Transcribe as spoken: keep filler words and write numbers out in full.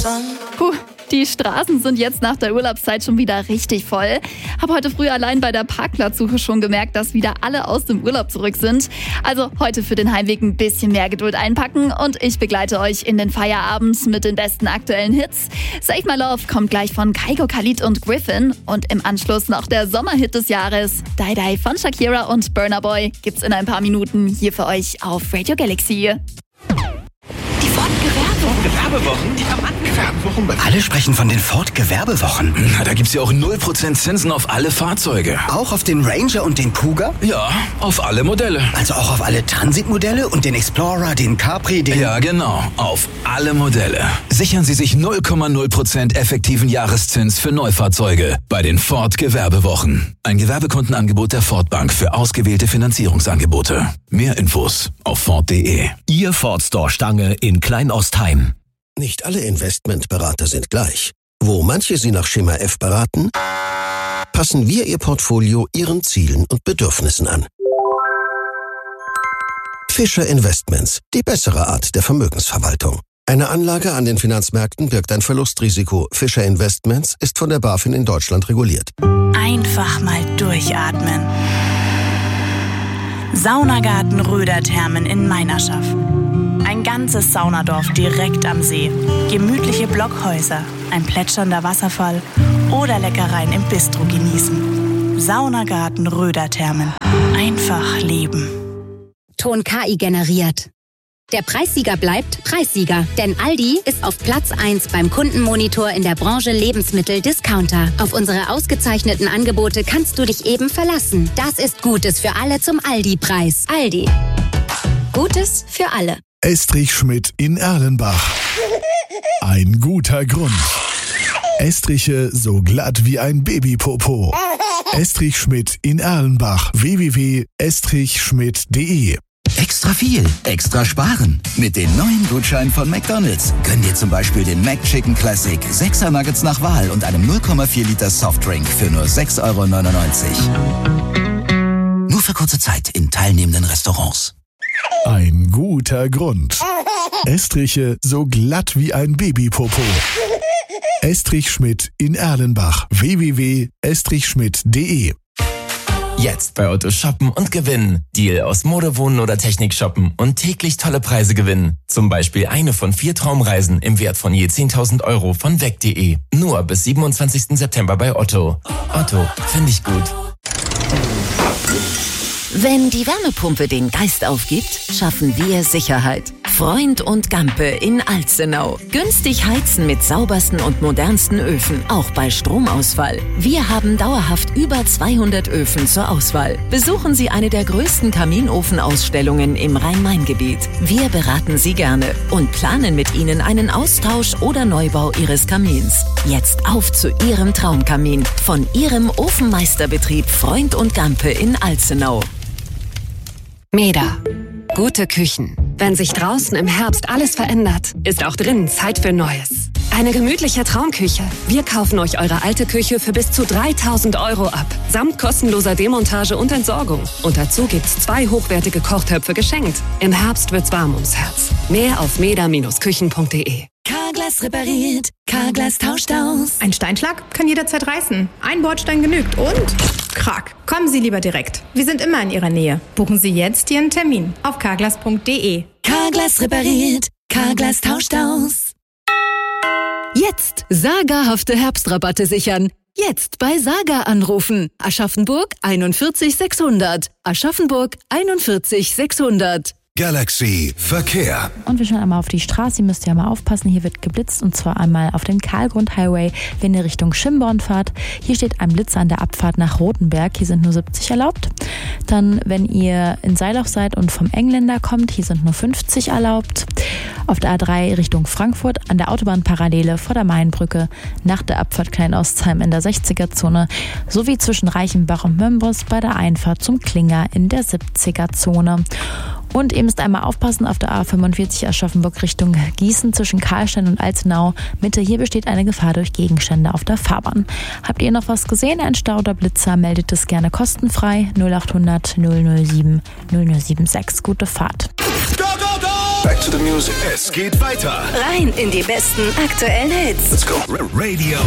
Puh, die Straßen sind jetzt nach der Urlaubszeit schon wieder richtig voll. Hab heute früh allein bei der Parkplatzsuche schon gemerkt, dass wieder alle aus dem Urlaub zurück sind. Also heute für den Heimweg ein bisschen mehr Geduld einpacken und ich begleite euch in den Feierabend mit den besten aktuellen Hits. Save My Love kommt gleich von Kygo, Khalid und Griffin und im Anschluss noch der Sommerhit des Jahres. Die Die von Shakira und Burna Boy gibt's in ein paar Minuten hier für euch auf Radio Galaxy. Die Ford-Gewerbewochen? Die Gewerbewochen? Alle sprechen von den Ford-Gewerbewochen. Na, da gibt's ja auch null Prozent Zinsen auf alle Fahrzeuge. Auch auf den Ranger und den Kuga? Ja, auf alle Modelle. Also auch auf alle Transit-Modelle und den Explorer, den Capri, den... Ja, genau. Auf alle Modelle. Sichern Sie sich null Komma null Prozent effektiven Jahreszins für Neufahrzeuge bei den Ford-Gewerbewochen. Ein Gewerbekundenangebot der Ford Bank für ausgewählte Finanzierungsangebote. Mehr Infos auf Ford punkt de. Ihr Ford Store Stange in Kleinostheim. Nicht alle Investmentberater sind gleich. Wo manche Sie nach Schema F beraten, passen wir Ihr Portfolio Ihren Zielen und Bedürfnissen an. Fischer Investments, die bessere Art der Vermögensverwaltung. Eine Anlage an den Finanzmärkten birgt ein Verlustrisiko. Fischer Investments ist von der BaFin in Deutschland reguliert. Einfach mal durchatmen. Saunagarten Röderthermen in Meinerschaff. Ein ganzes Saunadorf direkt am See. Gemütliche Blockhäuser, ein plätschernder Wasserfall oder Leckereien im Bistro genießen. Saunagarten Röderthermen. Einfach leben. Ton K I generiert. Der Preissieger bleibt Preissieger, denn Aldi ist auf Platz eins beim Kundenmonitor in der Branche Lebensmittel-Discounter. Auf unsere ausgezeichneten Angebote kannst du dich eben verlassen. Das ist Gutes für alle zum Aldi-Preis. Aldi. Gutes für alle. Estrich Schmidt in Erlenbach. Ein guter Grund. Estriche so glatt wie ein Babypopo. Estrich Schmidt in Erlenbach. w w w punkt estrich schmidt punkt de. Extra viel, extra sparen. Mit den neuen Gutscheinen von McDonald's gönn dir zum Beispiel den McChicken Classic, sechser Nuggets nach Wahl und einem null Komma vier Liter Softdrink für nur sechs Euro neunundneunzig. Nur für kurze Zeit in teilnehmenden Restaurants. Ein guter Grund. Estriche so glatt wie ein Babypopo. Estrich Schmidt in Erlenbach. w w w punkt estrich schmidt punkt de. Jetzt bei Otto shoppen und gewinnen. Deal aus Mode, Wohnen oder Technik shoppen und täglich tolle Preise gewinnen. Zum Beispiel eine von vier Traumreisen im Wert von je zehntausend Euro von weg punkt de. Nur bis siebenundzwanzigsten September bei Otto. Otto, finde ich gut. Wenn die Wärmepumpe den Geist aufgibt, schaffen wir Sicherheit. Freund und Gampe in Alzenau. Günstig heizen mit saubersten und modernsten Öfen, auch bei Stromausfall. Wir haben dauerhaft über zweihundert Öfen zur Auswahl. Besuchen Sie eine der größten Kaminofenausstellungen im Rhein-Main-Gebiet. Wir beraten Sie gerne und planen mit Ihnen einen Austausch oder Neubau Ihres Kamins. Jetzt auf zu Ihrem Traumkamin von Ihrem Ofenmeisterbetrieb Freund und Gampe in Alzenau. Meda. Gute Küchen. Wenn sich draußen im Herbst alles verändert, ist auch drinnen Zeit für Neues. Eine gemütliche Traumküche. Wir kaufen euch eure alte Küche für bis zu dreitausend Euro ab. Samt kostenloser Demontage und Entsorgung. Und dazu gibt's zwei hochwertige Kochtöpfe geschenkt. Im Herbst wird's warm ums Herz. Mehr auf meda Bindestrich küchen punkt de. Carglass repariert, Carglass tauscht aus. Ein Steinschlag kann jederzeit reißen. Ein Bordstein genügt und krack. Kommen Sie lieber direkt. Wir sind immer in Ihrer Nähe. Buchen Sie jetzt Ihren Termin auf carglass punkt de. Carglass repariert, Carglass tauscht aus. Jetzt sagerhafte Herbstrabatte sichern. Jetzt bei Saga anrufen. Aschaffenburg einundvierzig sechshundert. Aschaffenburg einundvierzig sechshundert. Galaxy Verkehr. Und wir schauen einmal auf die Straße. Ihr müsst ja mal aufpassen. Hier wird geblitzt und zwar einmal auf dem Karlgrund-Highway, wenn ihr Richtung Schimborn fahrt. Hier steht ein Blitzer an der Abfahrt nach Rotenberg. Hier sind nur siebzig erlaubt. Dann, wenn ihr in Seiloch seid und vom Engländer kommt, hier sind nur fünfzig erlaubt. Auf der A drei Richtung Frankfurt an der Autobahnparallele vor der Mainbrücke nach der Abfahrt Kleinostheim in der sechziger-Zone sowie zwischen Reichenbach und Mömbus bei der Einfahrt zum Klinger in der siebziger-Zone. Und ihr müsst einmal aufpassen auf der A fünfundvierzig Aschaffenburg Richtung Gießen zwischen Karlstein und Alzenau. Mitte, hier besteht eine Gefahr durch Gegenstände auf der Fahrbahn. Habt ihr noch was gesehen? Ein Stau oder Blitzer? Meldet es gerne kostenfrei. null achthundert null null sieben null null sieben sechs. Gute Fahrt. Go, go, go! Back to the music. Es geht weiter. Rein in die besten aktuellen Hits. Let's go. Radio